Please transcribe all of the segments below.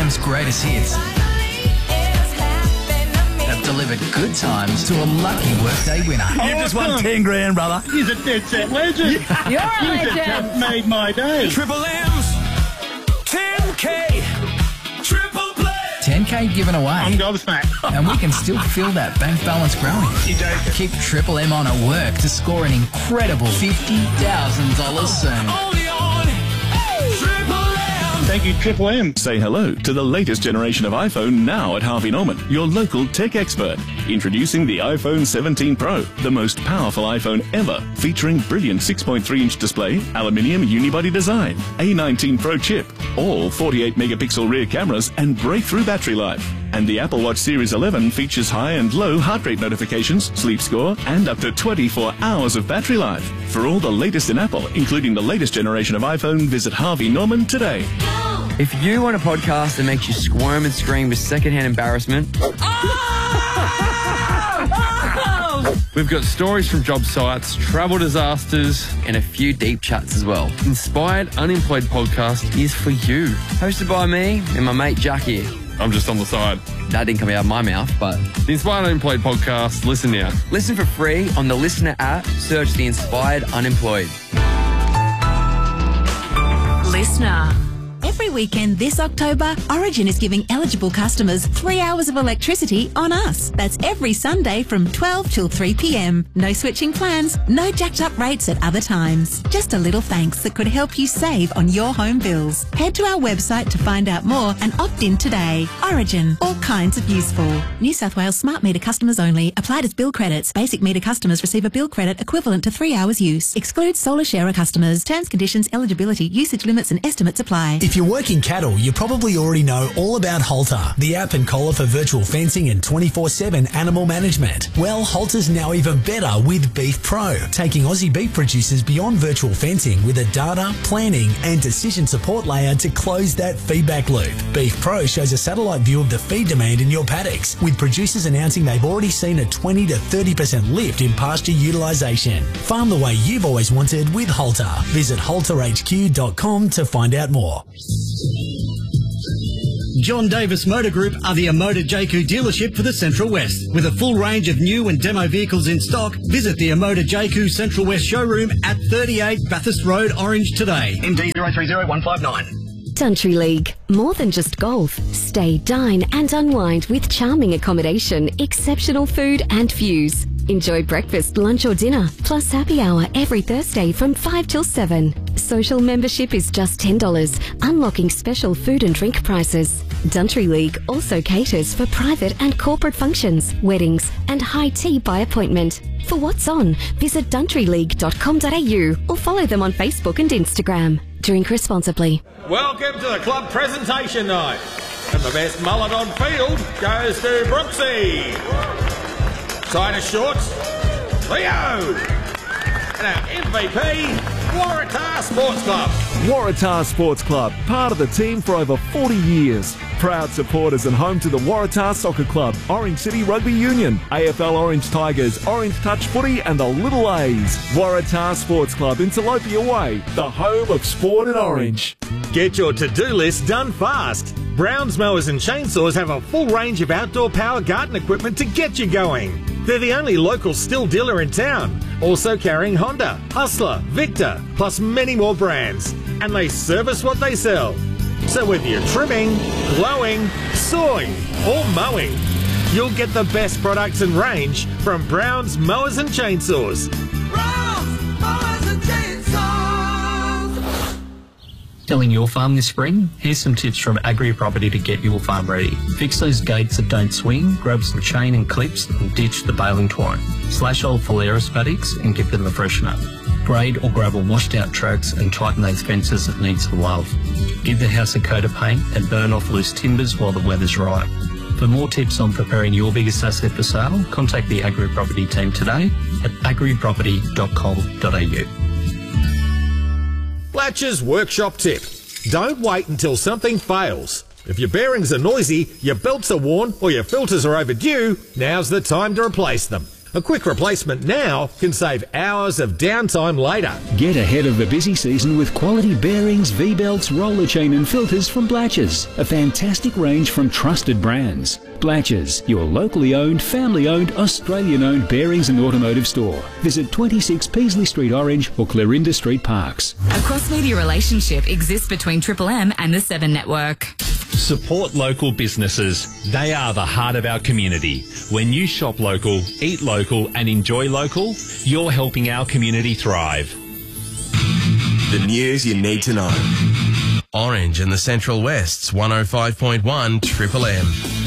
FM's greatest hits have delivered good times to a lucky workday winner. You just won 10 grand, brother. He's a dead set legend. You're a legend. Just made my day. Triple M's, 10K, triple play. 10K given away. I'm gobsmacked. And we can still feel that bank balance growing. You're joking. Keep Triple M on at work to score an incredible $50,000 soon. Only on Triple M. Thank you, Triple M. Say hello to the latest generation of iPhone now at Harvey Norman, your local tech expert. Introducing the iPhone 17 Pro, the most powerful iPhone ever, featuring brilliant 6.3-inch display, aluminium unibody design, A19 Pro chip, all 48-megapixel rear cameras and breakthrough battery life. And the Apple Watch Series 11 features high and low heart rate notifications, sleep score, and up to 24 hours of battery life. For all the latest in Apple, including the latest generation of iPhone, visit Harvey Norman today. If you want a podcast that makes you squirm and scream with secondhand embarrassment, we've got stories from job sites, travel disasters, and a few deep chats as well. Inspired Unemployed Podcast is for you. Hosted by me and my mate Jack here. I'm just on the side. That didn't come out of my mouth, but... The Inspired Unemployed Podcast, listen now. Listen for free on the Listener app. Search The Inspired Unemployed. Listener. Every weekend this October, Origin is giving eligible customers 3 hours of electricity on us. That's every Sunday from 12 till 3 p.m. No switching plans, no jacked up rates at other times. Just a little thanks that could help you save on your home bills. Head to our website to find out more and opt in today. Origin, all kinds of useful. New South Wales smart meter customers only. Applied as bill credits. Basic meter customers receive a bill credit equivalent to 3 hours use. Excludes solar sharer customers. Terms, conditions, eligibility, usage limits and estimates apply. If you're working cattle, you probably already know all about Halter, the app and collar for virtual fencing and 24/7 animal management. Well, Halter's now even better with Beef Pro, taking Aussie beef producers beyond virtual fencing with a data, planning and decision support layer to close that feedback loop. Beef Pro shows a satellite view of the feed demand in your paddocks, with producers announcing they've already seen a 20 to 30% lift in pasture utilisation. Farm the way you've always wanted with Halter. Visit halterhq.com to find out more. John Davis Motor Group are the Amoda JQ dealership for the Central West. With a full range of new and demo vehicles in stock, visit the Amoda JQ Central West showroom at 38 Bathurst Road, Orange today. MD 030159. Country League. More than just golf. Stay, dine and unwind with charming accommodation, exceptional food and views. Enjoy breakfast, lunch or dinner, plus happy hour every Thursday from 5 till 7. Social membership is just $10, unlocking special food and drink prices. Country League also caters for private and corporate functions, weddings and high tea by appointment. For what's on, visit countryleague.com.au or follow them on Facebook and Instagram. Drink responsibly. Welcome to the club presentation night. And the best mullet on field goes to Brooksy. Tighter shorts, Leo. And our MVP, Waratah Sports Club. Waratah Sports Club, part of the team for over 40 years. Proud supporters and home to the Waratah Soccer Club, Orange City Rugby Union, AFL Orange Tigers, Orange Touch Footy and the Little A's. Waratah Sports Club in Tilapia Way, the home of sport in Orange. Get your to-do list done fast. Browns Mowers and Chainsaws have a full range of outdoor power garden equipment to get you going. They're the only local still dealer in town, also carrying Honda, Hustler, Victor, plus many more brands. And they service what they sell. So whether you're trimming, blowing, sawing or mowing, you'll get the best products and range from Browns Mowers and Chainsaws. Browns Mowers and Chainsaws! Selling your farm this spring? Here's some tips from Agri Property to get your farm ready. Fix those gates that don't swing, grab some chain and clips and ditch the baling twine. Slash old Phalaris paddocks and give them a freshen up. Grade or gravel washed out tracks and tighten those fences that need some love. Give the house a coat of paint and burn off loose timbers while the weather's right. For more tips on preparing your biggest asset for sale, contact the Agri Property team today at agriproperty.com.au. Fletcher's Workshop tip. Don't wait until something fails. If your bearings are noisy, your belts are worn or your filters are overdue, now's the time to replace them. A quick replacement now can save hours of downtime later. Get ahead of the busy season with quality bearings, V-belts, roller chain and filters from Blatches. A fantastic range from trusted brands. Blatches, your locally owned, family-owned, Australian-owned bearings and automotive store. Visit 26 Peasley Street Orange or Clarinda Street Parks. A cross-media relationship exists between Triple M and the 7 Network. Support local businesses. They are the heart of our community. When you shop local, eat local and enjoy local, you're helping our community thrive. The news you need to know. Orange and the Central West's 105.1 Triple M.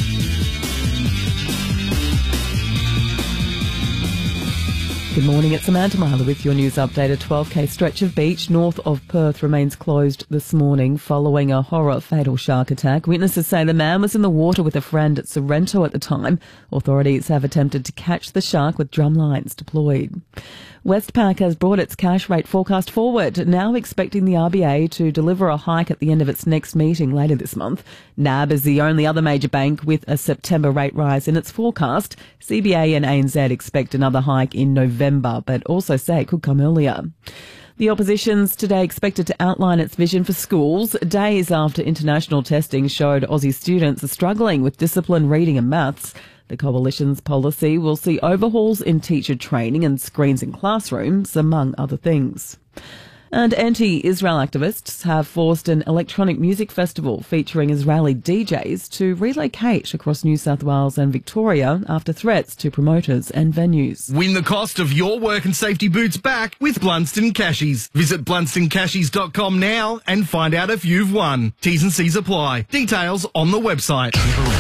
Good morning, it's Amanda Myler with your news update. A 12k stretch of beach north of Perth remains closed this morning following a horror fatal shark attack. Witnesses say the man was in the water with a friend at Sorrento at the time. Authorities have attempted to catch the shark with drum lines deployed. Westpac has brought its cash rate forecast forward, now expecting the RBA to deliver a hike at the end of its next meeting later this month. NAB is the only other major bank with a September rate rise in its forecast. CBA and ANZ expect another hike in November, but also say it could come earlier. The opposition's today expected to outline its vision for schools, days after international testing showed Aussie students are struggling with discipline, reading and maths. The coalition's policy will see overhauls in teacher training and screens in classrooms, among other things. And anti-Israel activists have forced an electronic music festival featuring Israeli DJs to relocate across New South Wales and Victoria after threats to promoters and venues. Win the cost of your work and safety boots back with Blunston Cashies. Visit BlunstonCashies.com now and find out if you've won. T's and C's apply. Details on the website.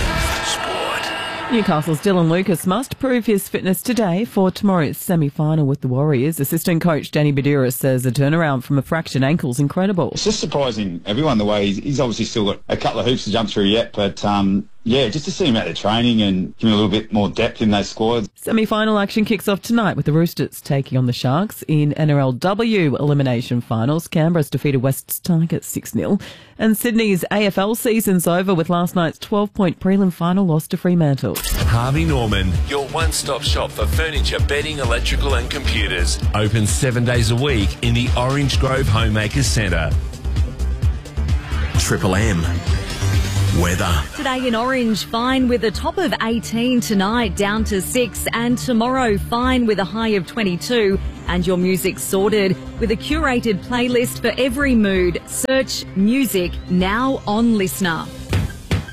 Newcastle's Dylan Lucas must prove his fitness today for tomorrow's semi-final with the Warriors. Assistant coach Danny Badura says the turnaround from a fractured ankle is incredible. It's just surprising everyone the way he's obviously still got a couple of hoops to jump through yet, but yeah, just to see him out there training and give him a little bit more depth in those squads. Semi-final action kicks off tonight with the Roosters taking on the Sharks in NRLW elimination finals. Canberra's defeated West's Tigers 6-0. And Sydney's AFL season's over with last night's 12-point prelim final loss to Fremantle. Harvey Norman, your one-stop shop for furniture, bedding, electrical and computers. Open 7 days a week in the Orange Grove Homemakers Centre. Triple M. Weather. Today in Orange, fine with a top of 18 tonight, down to 6, and tomorrow fine with a high of 22. And your music sorted with a curated playlist for every mood. Search music now on Listener.